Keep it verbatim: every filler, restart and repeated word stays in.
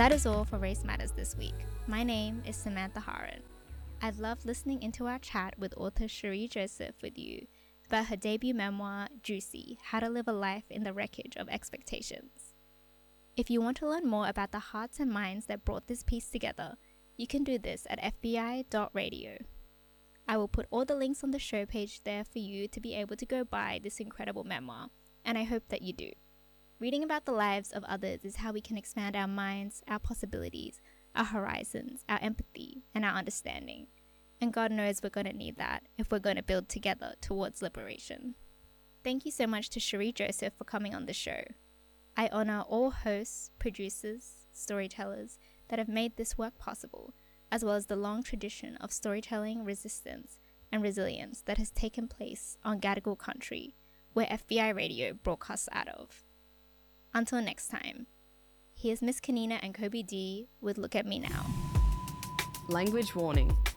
That is all for Race Matters this week. My name is Samantha Haran. I've loved listening into our chat with author Cherie Joseph with you about her debut memoir, Juicy, How to Live a Life in the Wreckage of Expectations. If you want to learn more about the hearts and minds that brought this piece together, you can do this at f b i dot radio. I will put all the links on the show page there for you to be able to go buy this incredible memoir, and I hope that you do. Reading about the lives of others is how we can expand our minds, our possibilities, our horizons, our empathy, and our understanding. And God knows we're going to need that if we're going to build together towards liberation. Thank you so much to Cherie Joseph for coming on the show. I honor all hosts, producers, storytellers that have made this work possible, as well as the long tradition of storytelling resistance and resilience that has taken place on Gadigal country, where F B I Radio broadcasts out of. Until next time, here's Miss Kanina and Kobe D with Look at Me Now. Language warning.